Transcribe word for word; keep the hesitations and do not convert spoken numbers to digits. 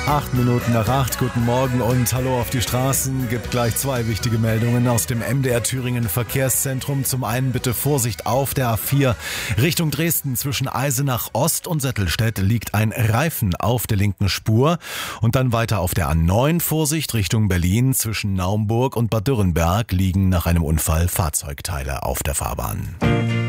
Acht Minuten nach acht, guten Morgen und hallo auf die Straßen. Gibt gleich zwei wichtige Meldungen aus dem M D R Thüringen Verkehrszentrum. Zum einen bitte Vorsicht auf der A vier Richtung Dresden. Zwischen Eisenach Ost und Settelstedt liegt ein Reifen auf der linken Spur. Und dann weiter auf der A neun Vorsicht Richtung Berlin. Zwischen Naumburg und Bad Dürrenberg liegen nach einem Unfall Fahrzeugteile auf der Fahrbahn.